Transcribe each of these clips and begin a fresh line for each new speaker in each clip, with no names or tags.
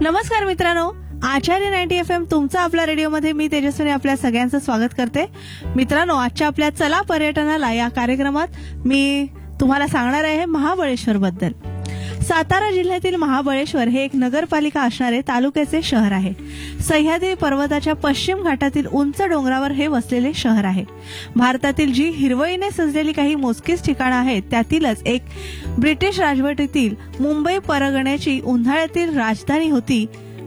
नमस्कार मित्रांनो, आचार्य 90 FM तुमचा आपल्या रेडिओमध्ये मी तेजस्विनी आपल्या सगळ्यांचं स्वागत करते. मित्रांनो, आजच्या आपल्या चला पर्यटनाला या कार्यक्रमात मी तुम्हाला सांगणार आहे महाबळेश्वर बद्दल. सातारा जिल्ह्यातील महाबळेश्वर हे एक नगरपालिका असणारे तालुक्याचे शहर आहे. सह्याद्री पर्वताच्या पश्चिम घाटातील उंच डोंगरावर हे वसलेले शहर आहे. भारतातील जी हिरवळीने सजलेली काही मोजकीच ठिकाणं आहेत त्यातीलच एक ब्रिटिश राजवटीतील मुंबई परगण्याची उन्हाळ्यातील राजधानी होती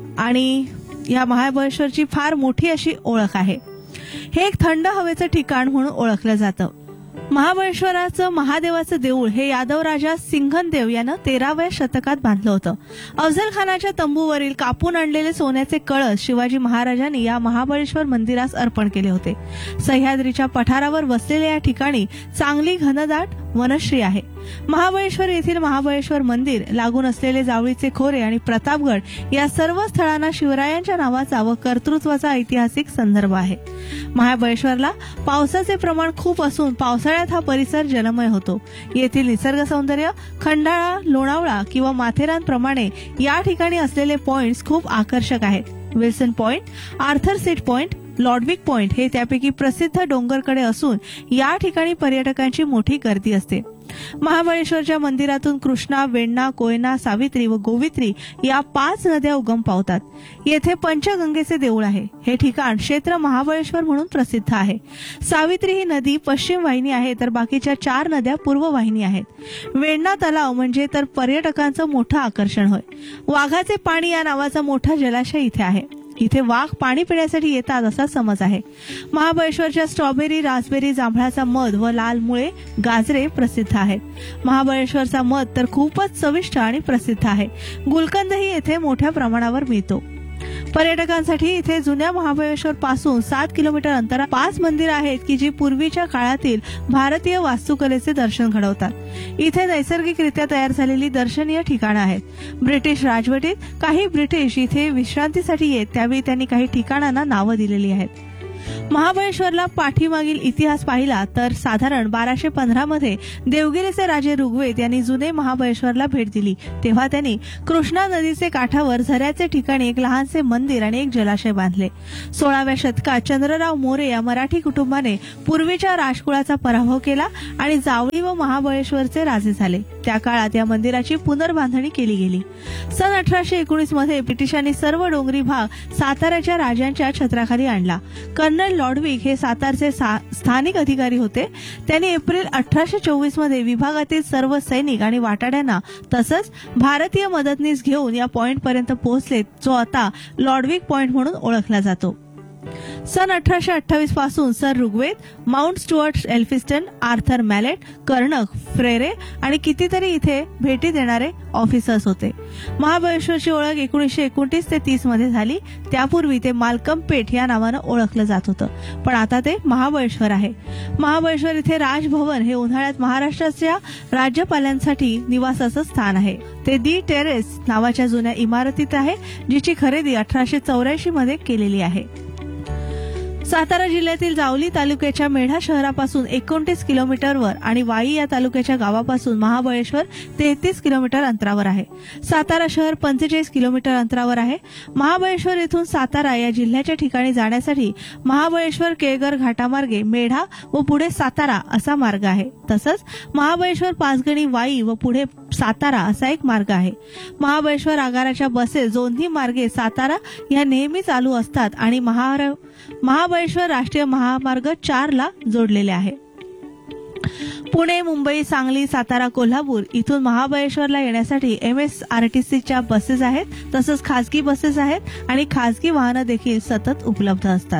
आणि या महाबळेश्वरची फार मोठी अशी ओळख आहे. हे एक थंड हवेचं ठिकाण म्हणून ओळखलं जातं. महाबळेश्वराचं महादेवाचं देऊळ हे यादव राजा सिंघनदेव यानं 13व्या शतकात बांधलं होतं. अफझल खानाच्या तंबूवरील कापून आणलेले सोन्याचे कळस शिवाजी महाराजांनी या महाबळेश्वर मंदिरास अर्पण केले होते. सह्याद्रीच्या पठारावर वसलेल्या या ठिकाणी चांगली घनदाट वनश्री आहे. महाबळेश्वर येथील महाबळेश्वर मंदिर, लागून असलेले जावळीचे खोरे आणि प्रतापगड या सर्व स्थळांना शिवरायांच्या नावाचा व कर्तृत्वाचा ऐतिहासिक संदर्भ आहे. महाबळेश्वरला पावसाचे प्रमाण खूप असून पावसाळ्यात हा परिसर जलमय होतो. येथील निसर्ग सौंदर्य खंडाळा, लोणावळा किंवा माथेरानप्रमाणे या ठिकाणी असलेले पॉइंट्स खूप आकर्षक आहेत. Wilson point, Arthur seat point, लॉडविक point हे त्यापैकी प्रसिद्ध डोंगरकडे असून या ठिकाणी पर्यटकांची मोठी गर्दी असते. महाबळेश्वरच्या मंदिरातून कृष्णा, वेण्णा, कोयना, सावित्री व गोवित्री या 5 नद्या उगम पावतात. येथे पंचगंगेचे देऊळ आहे. हे ठिकाण क्षेत्र महाबळेश्वर म्हणून प्रसिद्ध आहे. सावित्री ही नदी पश्चिम वाहिनी आहे तर बाकीच्या 4 नद्या पूर्व वाहिनी आहेत. वेण्णा तलाव म्हणजे तर पर्यटकांचं मोठं आकर्षण होय. वाघाचे पाणी या नावाचा मोठा जलाशय इथे आहे. इथे वाघ पाणी पिण्यासाठी येतात असा समज आहे. महाबळेश्वरच्या स्ट्रॉबेरी, रास्पबेरी, जांभळाचा मध व लाल मुळे, गाजरे प्रसिद्ध आहेत. महाबळेश्वरचा मध तर खूपच चविष्ट आणि प्रसिद्ध आहे. गुलकंदही येथे मोठ्या प्रमाणावर मिळतो. पर्यटकांसाठी इथे जुन्या महाबळेश्वर पासून 7 किलोमीटर अंतरावर 5 मंदिरं आहेत की जी पूर्वीच्या काळातील भारतीय वास्तुकलेचे दर्शन घडवतात. इथे नैसर्गिकरित्या तयार झालेली दर्शनीय ठिकाणं आहेत. ब्रिटिश राजवटीत काही ब्रिटिश इथे विश्रांतीसाठी येत त्यावेळी त्यांनी काही ठिकाणांना नावं दिलेली आहेत. महाबळेश्वरला पाठीमागील इतिहास पाहिला तर साधारण 1215 मध्ये देवगिरीचे राजे ऋग्वेद यांनी जुने महाबळेश्वरला भेट दिली. तेव्हा त्यांनी कृष्णा नदीचे काठावर झऱ्याचे ठिकाणी एक लहानसे मंदिर आणि एक जलाशय बांधले. 16व्या शतकात चंद्रराव मोरे या मराठी कुटुंबाने पूर्वीच्या राजकुळाचा पराभव केला आणि जावळी व महाबळेश्वरचे राजे झाले. त्या काळात या मंदिराची पुनर्बांधणी केली गेली. सन 1819 मध्ये ब्रिटिशांनी सर्व डोंगरी भाग साताऱ्याच्या राजांच्या छत्राखाली आणला. कर्नल लॉडविक हे सातारचे स्थानिक अधिकारी होते. त्यांनी एप्रिल 1824 मध्ये विभागातील सर्व सैनिक आणि वाटाड्यांना तसंच भारतीय मदतनीस घेऊन या पॉइंट पर्यंत पोहोचले, जो आता लॉडविक पॉइंट म्हणून ओळखला जातो. सन 1828 पासून sir Rigveda, mount Stuart Elphinstone, Arthur malate, कर्णक, Frere आणि कितीतरी इथे भेटी देणारे ऑफिसर्स होते. महाबळेश्वरची ओळख 1929 ते 30 मध्ये झाली. त्यापूर्वी ते मालकम पेठ या नावानं ओळखलं जात होतं, पण आता ते महाबळेश्वर आहे. महाबळेश्वर इथे राजभवन हे उन्हाळ्यात महाराष्ट्राच्या राज्यपालांसाठी निवासाचं स्थान आहे. ते दी टेरेस नावाच्या जुन्या इमारतीत आहे, जिची खरेदी 1884 मध्ये केलेली आहे. सातारा जिल्ह्यातील जावली तालुक्याच्या मेढा शहरापासून 29 किलोमीटरवर आणि वाई या तालुक्याच्या गावापासून महाबळेश्वर 33 किलोमीटर अंतरावर आहे. सातारा शहर 45 किलोमीटर अंतरावर आहे. महाबळेश्वर येथून सातारा या जिल्ह्याच्या ठिकाणी जाण्यासाठी महाबळेश्वर केळगर घाटामार्गे मेढा व पुढे सातारा असा मार्ग आहे. तसंच महाबळेश्वर पाचगणी वाई व पुढे सातारा असा एक मार्ग आहे. महाबळेश्वर आगाराच्या बसेस दोन्ही मार्गे सातारा या नेहमी चालू असतात आणि महाबळेश्वर राष्ट्रीय महामार्ग 4 ला जोडलेले आहे. पुणे, मुंबई, सांगली, सातारा, कोल्हापूर इथून महाबळेश्वरला येण्यासाठी MSRTCच्या बसेस आहेत. तसंच खासगी बसेस आहेत आणि खासगी वाहनं देखील सतत उपलब्ध असतात.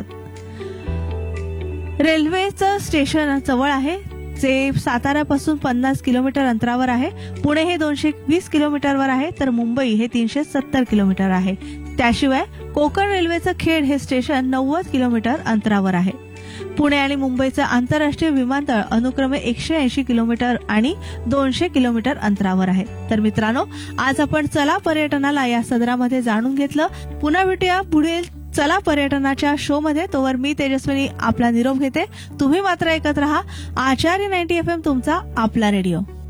रेल्वेचं स्टेशन जवळ आहे, जे साताऱ्यापासून 50 किलोमीटर अंतरावर आहे. पुणे हे 220 किलोमीटरवर आहे तर मुंबई हे 370 किलोमीटर आहे. त्याशिवाय कोकण रेल्वेचं खेड हे स्टेशन 90 किलोमीटर अंतरावर आहे. पुणे आणि मुंबईचं आंतरराष्ट्रीय विमानतळ अनुक्रमे 180 किलोमीटर आणि 200 किलोमीटर अंतरावर आहे. तर मित्रांनो, आज आपण चला पर्यटनाला या सदरामध्ये जाणून घेतलं. पुन्हा भेटूया पुढील चला पर्यटनाच्या शो मध्ये. तोवर मी तेजस्विनी आपला निरोप घेते. तुम्ही मात्र ऐकत रहा आचार्य 90 FM तुमचा आपला रेडिओ.